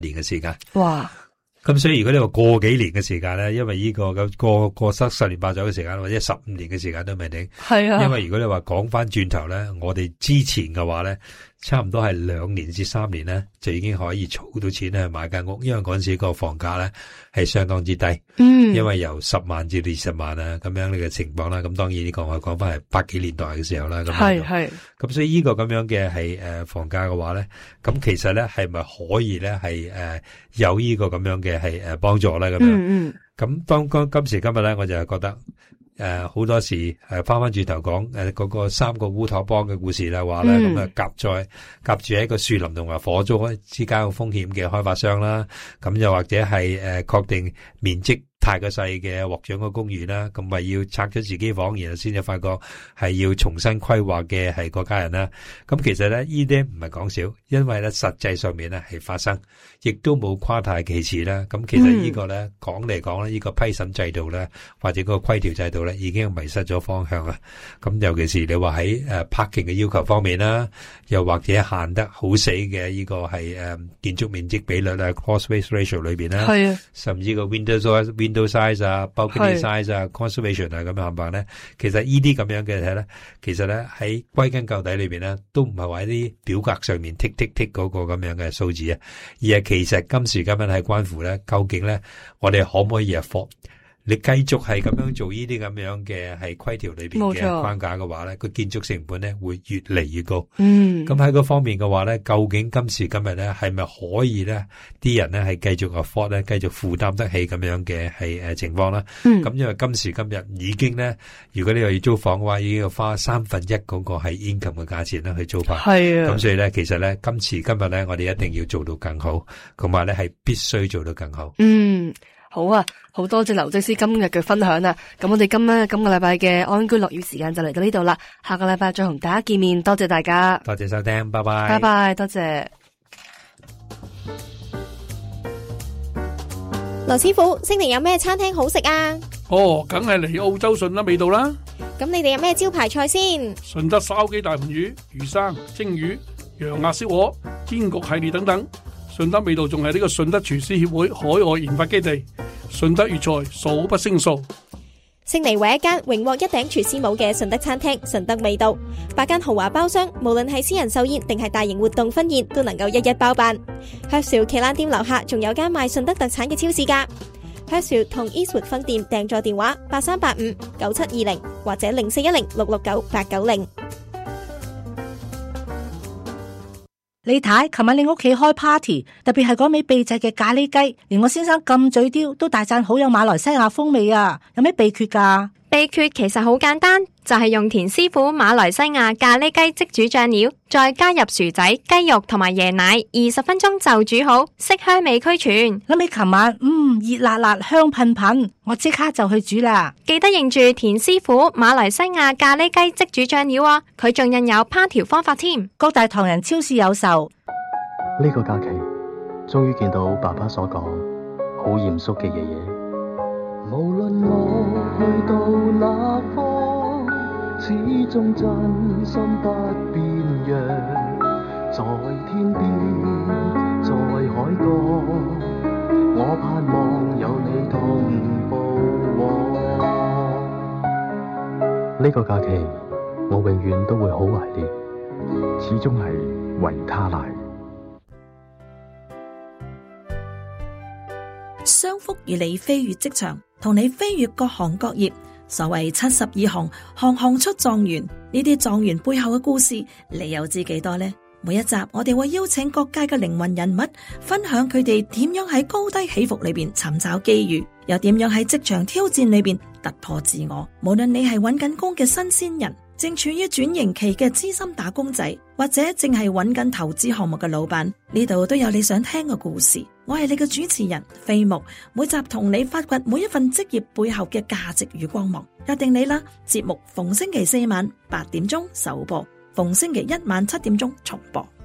年嘅時間。 哇！ 咁所以如果你話過幾年嘅時間咧，因為呢個咁過失10年8載嘅時間，或者15年嘅時間都未定。 係啊。 因為如果你話講翻轉頭咧，我哋之前嘅話咧，差唔多係2年至3年咧，就已經可以儲到錢去買間屋。因為嗰陣時個房價咧係相當之低。因為由10萬至20萬啊，咁樣呢個情況啦。咁當然呢個我講翻係80幾年代嘅時候啦。 係。 咁所以呢個咁樣嘅係房價嘅話咧，咁其實咧係咪可以咧係有呢個咁樣嘅係幫助咧咁樣？咁當今時今日咧，我就係覺得好多時翻翻轉頭講嗰個3個烏托邦嘅故事啦，話咧咁啊夾住喺個樹林同埋火燭之間嘅風險嘅開發商啦，咁又或者係確定面積太過細嘅獲獎嘅公寓啦，咁咪要拆咗自己房，然後先至發覺係要重新規劃嘅係嗰家人啦。咁其實咧呢啲唔係講笑，因為咧實際上面咧係發生，亦都冇誇大其詞啦。咁其實呢個咧講嚟講咧，呢個批審制度咧或者個規條制度咧已經迷失咗方向啦。咁尤其是你話喺parking 嘅要求方面啦，又或者限得好死嘅呢個係建築面積比率啊 ，cross space ratio 裏邊啦，係啊，甚至個 window size 啊 balcony size 啊 conservation 啊咁樣冚唪唥咧，其實呢啲咁樣嘅嘢咧，其實咧喺歸根究底裏邊咧，都唔係話喺啲表格上面剔嗰個咁樣嘅數字啊，而係其實今時今日係關乎咧，究竟咧我哋可唔可以afford？你繼續係咁樣做呢啲咁樣嘅係規條裏邊嘅框架嘅話咧，個建築成本咧會越嚟越高。咁喺嗰方面嘅話咧，究竟今時今日咧係咪可以咧啲人咧係繼續 afford 咧，繼續負擔得起咁樣嘅係情況啦？咁因為今時今日已經咧，如果你又要租房嘅話，已經要花1/3嗰個係 income 嘅價錢咧去租房。係啊。咁所以咧，其實咧今時今日咧，我哋一定要做到更好，同埋咧係必須做到更好。 好啊，好多謝劉則師今日嘅分享啊！咁我哋今個禮拜嘅安居樂業時間就嚟到呢度啦，下個禮拜再同大家見面，多謝大家， 多謝收聽，拜拜， 拜拜，多謝。 羅師傅，悉尼有咩餐廳好食啊？ 梗係嚟澳洲順德味道啦。 咁你哋有咩招牌菜先？ 順德燒雞大盤魚、魚生、蒸魚、羊鴨燒鵝、煎焗系列等等。順德味道仲係呢個順德廚師協會海外研發基地，順德粵菜數不勝數。 悉尼唯一間榮獲一頂廚師帽嘅順德餐廳順德味道，8間豪華包廂，無論係私人壽宴定係大型活動婚宴，都能夠一一包辦。Herschel 旗艦店樓下仲有間賣順德特產嘅超市㗎。Herschel 同 Eastwood 分店訂座電話83859720或者0410669890。 李太，琴晚你屋企開 party， 特別係嗰味秘製嘅咖喱雞，連我先生咁嘴刁都大讚好有馬來西亞風味啊！有咩秘訣㗎？ 秘訣其實好簡單，就係用田師傅馬來西亞咖喱雞即煮醬料，再加入薯仔、雞肉同埋椰奶，20分鐘就煮好，色香味俱全。 諗起琴晚，熱辣辣香噴噴，我即刻就去煮啦。 記得認住田師傅馬來西亞咖喱雞即煮醬料啊！佢仲印有烹調方法添。 各大唐人超市有售。 呢個假期，終於見到爸爸所講好嚴肅嘅爺爺。無論我去到哪方，始終真心不變樣。在天邊，在海角，我盼望有你同步往。呢個假期，我永遠都會好懷念，始終係維他奶。 商福與你飛越職場，同你飛越各行各業。所謂72行，行行出狀元。呢啲狀元背後嘅故事，你又知幾多呢？每一集我哋會邀請各界嘅靈魂人物，分享佢哋點樣喺高低起伏裏邊尋找機遇，又點樣喺職場挑戰裏邊突破自我。無論你係揾緊工嘅新鮮人，正處於轉型期嘅資深打工仔，或者正係揾緊投資項目嘅老闆，呢度都有你想聽嘅故事。我係你嘅主持人飛牧，每集同你發掘每一份職業背後嘅價值與光芒。約定你啦，節目逢星期4晚8點鐘首播，逢星期1晚7點鐘重播。